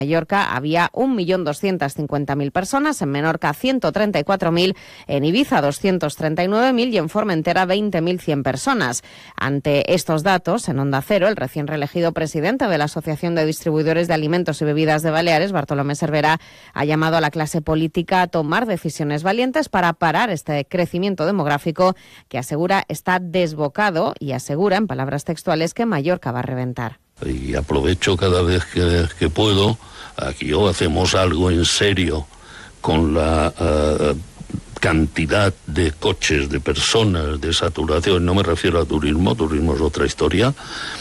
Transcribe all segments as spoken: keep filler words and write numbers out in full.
Mallorca había un millón doscientas cincuenta mil personas, en Menorca ciento treinta y cuatro mil, en Ibiza doscientos treinta y nueve mil y en Formentera veinte mil cien personas. Ante estos datos, en Onda Cero, el recién reelegido presidente de la Asociación de Distribuidores de Alimentos y Bebidas de Baleares, Bartolomé Cervera, ha llamado a la clase política a tomar decisiones valientes para parar este crecimiento demográfico que asegura está desbocado y asegura, en palabras textuales, que Mallorca va a reventar. Y aprovecho cada vez que, que puedo, aquí o hacemos algo en serio con la uh, cantidad de coches, de personas, de saturación, no me refiero a turismo, turismo es otra historia,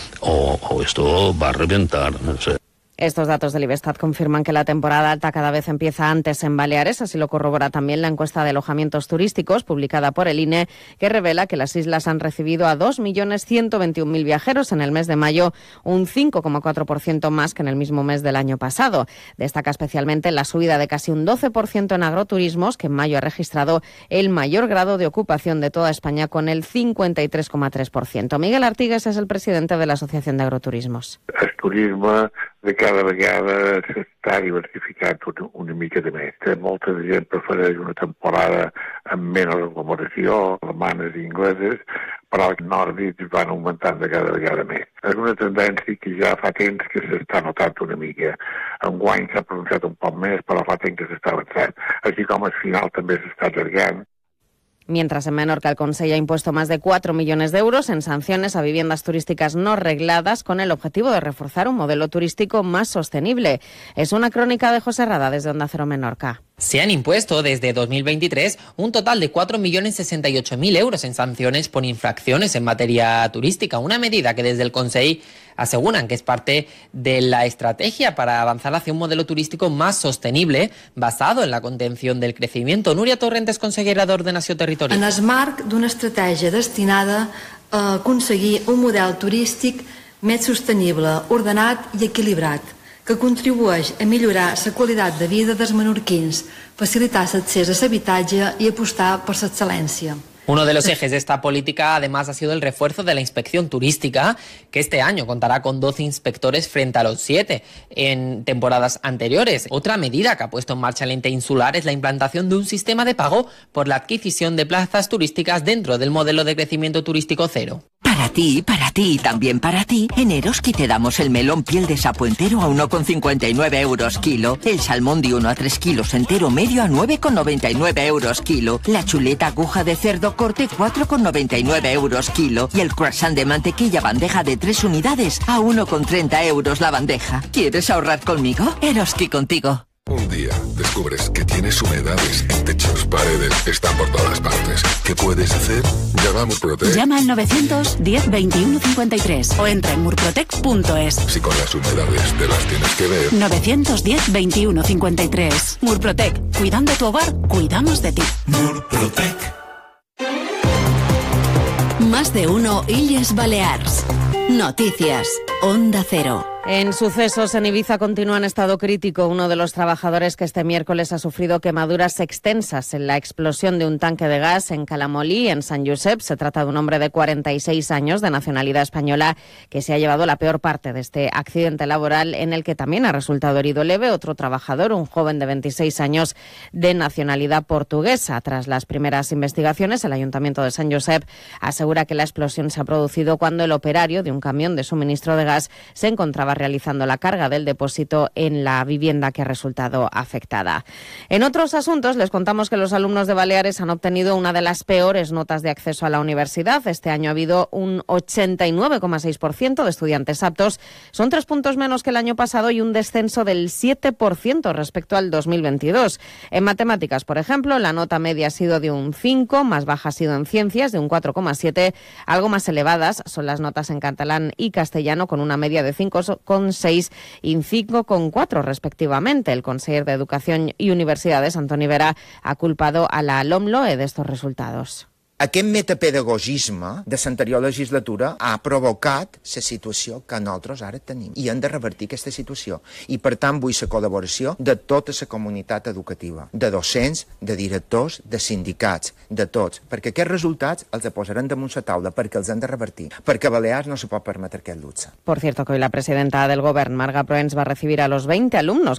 o, o esto va a reventar, no sé. Estos datos del Ibestat confirman que la temporada alta cada vez empieza antes en Baleares, así lo corrobora también la encuesta de alojamientos turísticos publicada por el I N E, que revela que las islas han recibido a dos millones ciento veintiún mil viajeros en el mes de mayo, un cinco coma cuatro por ciento más que en el mismo mes del año pasado. Destaca especialmente la subida de casi un doce por ciento en agroturismos, que en mayo ha registrado el mayor grado de ocupación de toda España con el cincuenta y tres coma tres por ciento. Miguel Artigues es el presidente de la Asociación de Agroturismos. El turisme de cada vegada s'està diversificat una, una mica de més. Molta gent prefereix una temporada amb menys aglomeració, alemanes i ingleses, però els nòrdics van augmentant de cada vegada més. És una tendència que ja fa temps que s'està notant una mica. Enguany s'ha pronunciat un poc més, però fa temps que s'està avançant. Així com al final també s'està allargant. Mientras en Menorca el Consell ha impuesto más de cuatro millones de euros en sanciones a viviendas turísticas no regladas con el objetivo de reforzar un modelo turístico más sostenible. Es una crónica de José Rada desde Onda Cero Menorca. Se han impuesto desde dos mil veintitrés un total de cuatro millones sesenta y ocho mil euros en sanciones por infracciones en materia turística, una medida que desde el Consell aseguran que es parte de la estrategia para avanzar hacia un modelo turístico más sostenible basado en la contención del crecimiento. Núria Torrentes, consellera d'Ordenació Territorial. En el marc d'una estratègia destinada a aconseguir un model turístic més sostenible, ordenat i equilibrat, que contribueix a millorar la qualitat de vida dels menorquins, facilitar l'accés a l'habitatge i apostar per l'excel·lència. Uno de los ejes de esta política, además, ha sido el refuerzo de la inspección turística, que este año contará con doce inspectores frente a los siete en temporadas anteriores. Otra medida que ha puesto en marcha el ente insular es la implantación de un sistema de pago por la adquisición de plazas turísticas dentro del modelo de crecimiento turístico cero. Para ti, para ti y también para ti, en Eroski te damos el melón piel de sapo entero a uno con cincuenta y nueve euros kilo, el salmón de uno a tres kilos entero medio a nueve con noventa y nueve euros kilo, la chuleta aguja de cerdo corte cuatro con noventa y nueve euros kilo y el croissant de mantequilla bandeja de tres unidades a uno con treinta euros la bandeja. ¿Quieres ahorrar conmigo? Eroski contigo. Un día descubres que tienes humedades en techos, paredes, están por todas partes. ¿Qué puedes hacer? Llama a Murprotec. Llama al novecientos diez veintiuno cincuenta y tres o entra en murprotec punto es. Si con las humedades te las tienes que ver. novecientos diez veintiuno cincuenta y tres. Murprotec. Cuidando tu hogar, cuidamos de ti. Murprotec. Más de uno Illes Balears. Noticias. Onda Cero. En sucesos en Ibiza continúa en estado crítico uno de los trabajadores que este miércoles ha sufrido quemaduras extensas en la explosión de un tanque de gas en Calamolí, en San Josep. Se trata de un hombre de cuarenta y seis años de nacionalidad española que se ha llevado la peor parte de este accidente laboral en el que también ha resultado herido leve otro trabajador, un joven de veintiséis años de nacionalidad portuguesa. Tras las primeras investigaciones, el Ayuntamiento de San Josep asegura que la explosión se ha producido cuando el operario de un camión de suministro de gas se encontraba realizando la carga del depósito en la vivienda que ha resultado afectada. En otros asuntos, les contamos que los alumnos de Baleares han obtenido una de las peores notas de acceso a la universidad. Este año ha habido un ochenta y nueve coma seis por ciento de estudiantes aptos. Son tres puntos menos que el año pasado y un descenso del siete por ciento respecto al dos mil veintidós. En matemáticas, por ejemplo, la nota media ha sido de un cinco, más baja ha sido en ciencias de un cuatro coma siete. Algo más elevadas son las notas en catalán y castellano con una media de cinco con seis y cinco con cuatro respectivamente. El conseller de Educación y Universidades, Antoni Vera, ha culpado a la LOMLOE de estos resultados. Aquest metapedagogisme de l'anterior legislatura ha provocat la situació que nosaltres ara tenim i hem de revertir aquesta situació. I per tant vull la col·laboració de tota la comunitat educativa, de docents, de directors, de sindicats, de tots, perquè aquests resultats els posarem damunt la taula, perquè els hem de revertir, perquè a Balears no se pot permetre aquest luxe. Por cierto, que hoy la presidenta del Gobierno, Marga Proens, va a recibir a los veinte alumnos